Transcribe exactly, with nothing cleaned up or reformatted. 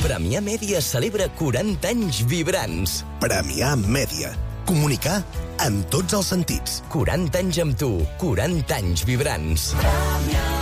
Premià Mèdia celebra quaranta anys vibrants. Premià Mèdia. Comunicar en tots els sentits. quaranta anys amb tu, quaranta anys vibrants. Premià